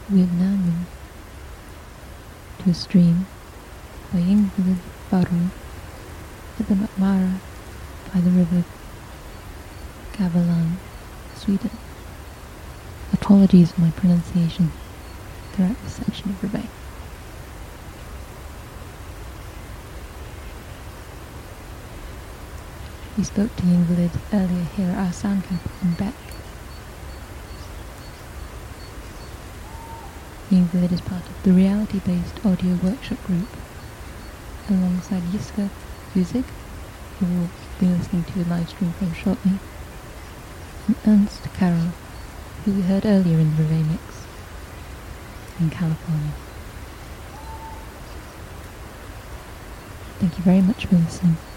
We have now moved to a stream by Ingrid Baru at the Matmara by the river Gavilan, Sweden. Apologies for my pronunciation throughout this section of Rebay. We spoke to the invalid earlier here at our sound camp in Beck. The invalid is part of the reality-based audio workshop group, alongside Yiska Guzik, who will be listening to a live stream from shortly, and Ernst Carroll, who we heard earlier in the Rebay mix, in California. Thank you very much for listening.